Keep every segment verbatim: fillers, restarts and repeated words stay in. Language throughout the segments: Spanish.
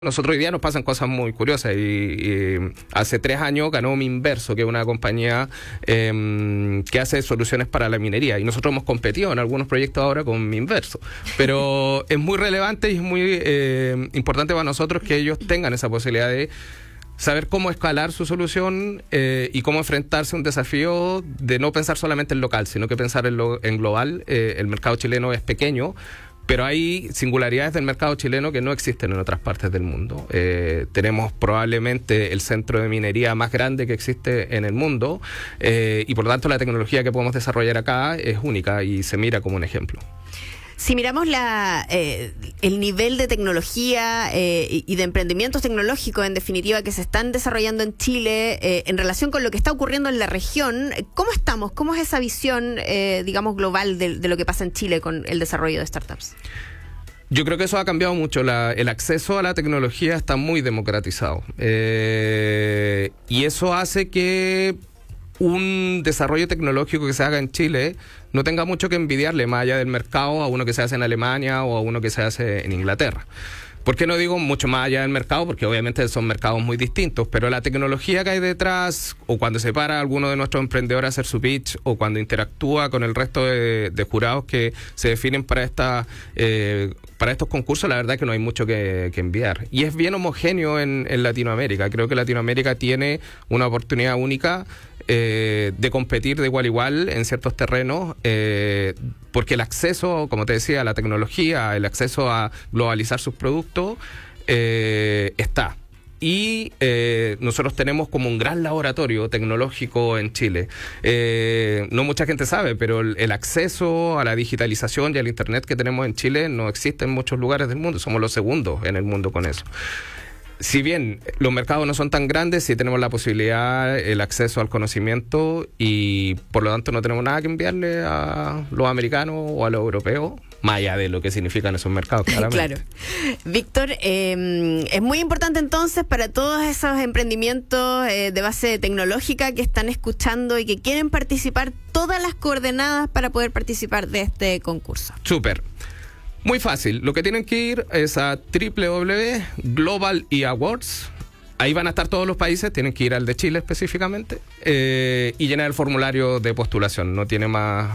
Nosotros hoy día nos pasan cosas muy curiosas y, y hace tres años ganó Minverso, que es una compañía eh, que hace soluciones para la minería, y nosotros hemos competido en algunos proyectos ahora con Minverso, pero es muy relevante y es muy eh, importante para nosotros que ellos tengan esa posibilidad de saber cómo escalar su solución eh, y cómo enfrentarse a un desafío de no pensar solamente en local, sino que pensar en, lo, en global. Eh, el mercado chileno es pequeño, pero hay singularidades del mercado chileno que no existen en otras partes del mundo. Eh, tenemos probablemente el centro de minería más grande que existe en el mundo eh, y por lo tanto la tecnología que podemos desarrollar acá es única y se mira como un ejemplo. Si miramos la, eh, el nivel de tecnología eh, y de emprendimientos tecnológicos, en definitiva, que se están desarrollando en Chile eh, en relación con lo que está ocurriendo en la región, ¿cómo estamos? ¿Cómo es esa visión, eh, digamos, global de, de lo que pasa en Chile con el desarrollo de startups? Yo creo que eso ha cambiado mucho. La, el acceso a la tecnología está muy democratizado. Eh, y eso hace que un desarrollo tecnológico que se haga en Chile no tenga mucho que envidiarle más allá del mercado a uno que se hace en Alemania o a uno que se hace en Inglaterra. ¿Por qué no digo mucho más allá del mercado? Porque obviamente son mercados muy distintos, pero la tecnología que hay detrás, o cuando se para alguno de nuestros emprendedores a hacer su pitch, o cuando interactúa con el resto de, de jurados que se definen para esta eh, para estos concursos, la verdad es que no hay mucho que, que enviar. Y es bien homogéneo en, en Latinoamérica. Creo que Latinoamérica tiene una oportunidad única Eh, de competir de igual a igual en ciertos terrenos, eh, porque el acceso, como te decía, a la tecnología, el acceso a globalizar sus productos, eh, está. Y eh, nosotros tenemos como un gran laboratorio tecnológico en Chile. Eh, no mucha gente sabe, pero el, el acceso a la digitalización y al Internet que tenemos en Chile no existe en muchos lugares del mundo. Somos los segundos en el mundo con eso. Si bien los mercados no son tan grandes, sí tenemos la posibilidad, el acceso al conocimiento, y por lo tanto no tenemos nada que enviarle a los americanos o a los europeos, más allá de lo que significan esos mercados, claramente. Claro. Víctor, eh, es muy importante entonces para todos esos emprendimientos eh, de base tecnológica que están escuchando y que quieren participar, todas las coordenadas para poder participar de este concurso. Súper. Muy fácil, lo que tienen que ir es a doble u doble u doble u punto global e awards. Ahí van a estar todos los países, tienen que ir al de Chile específicamente eh, y llenar el formulario de postulación. No tiene más,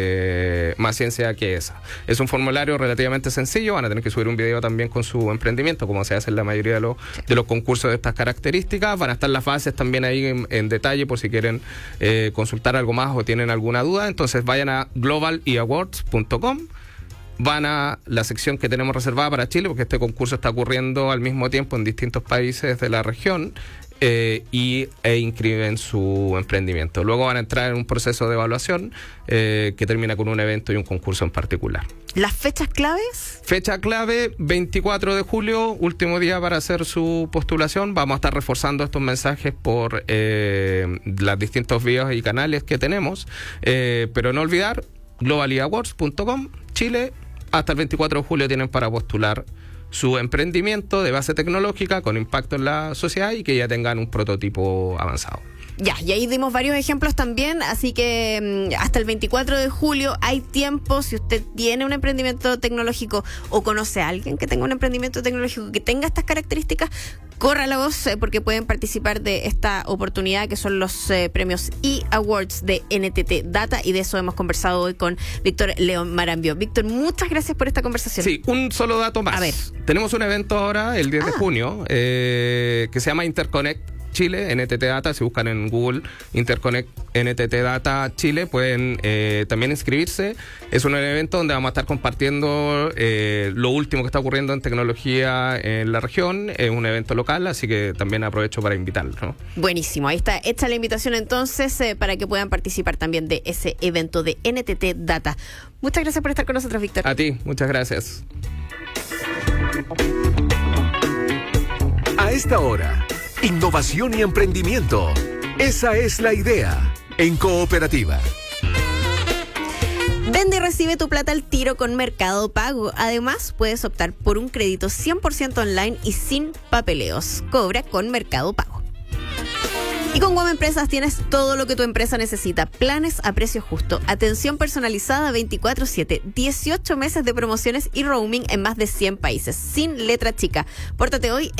eh, más ciencia que esa. Es un formulario relativamente sencillo, van a tener que subir un video también con su emprendimiento, como se hace en la mayoría de los, de los concursos de estas características. Van a estar las bases también ahí en, en detalle por si quieren eh, consultar algo más o tienen alguna duda. Entonces vayan a global e awards punto com. Van a la sección que tenemos reservada para Chile, porque este concurso está ocurriendo al mismo tiempo en distintos países de la región, eh, y e inscriben su emprendimiento. Luego van a entrar en un proceso de evaluación eh, que termina con un evento y un concurso en particular. ¿Las fechas claves? Fecha clave, veinticuatro de julio, último día para hacer su postulación. Vamos a estar reforzando estos mensajes por eh, los distintos vídeos y canales que tenemos, eh, pero no olvidar, global e awards punto com, Chile. Hasta el veinticuatro de julio tienen para postular su emprendimiento de base tecnológica con impacto en la sociedad y que ya tengan un prototipo avanzado. Ya, y ahí dimos varios ejemplos también, así que mmm, hasta el veinticuatro de julio hay tiempo. Si usted tiene un emprendimiento tecnológico o conoce a alguien que tenga un emprendimiento tecnológico que tenga estas características, corra la voz eh, porque pueden participar de esta oportunidad que son los eh, premios e-Awards de N T T Data, y de eso hemos conversado hoy con Víctor León Marambio. Víctor, muchas gracias por esta conversación. Sí, un solo dato más. A ver. Tenemos un evento ahora, el diez ah. de junio, eh, que se llama Interconnect Chile, N T T Data. Si buscan en Google Interconnect N T T Data Chile, pueden eh, también inscribirse. Es un evento donde vamos a estar compartiendo eh, lo último que está ocurriendo en tecnología en la región. Es un evento local, así que también aprovecho para invitarlos, ¿no? Buenísimo, ahí está hecha la invitación entonces eh, para que puedan participar también de ese evento de N T T Data. Muchas gracias por estar con nosotros, Víctor. A ti, muchas gracias. A esta hora, innovación y emprendimiento. Esa es la idea en Cooperativa. Vende y recibe tu plata al tiro con Mercado Pago. Además, puedes optar por un crédito cien por ciento online y sin papeleos. Cobra con Mercado Pago. Y con Guam Empresas tienes todo lo que tu empresa necesita. Planes a precio justo, atención personalizada veinticuatro siete, dieciocho meses de promociones y roaming en más de cien países, sin letra chica. Pórtate hoy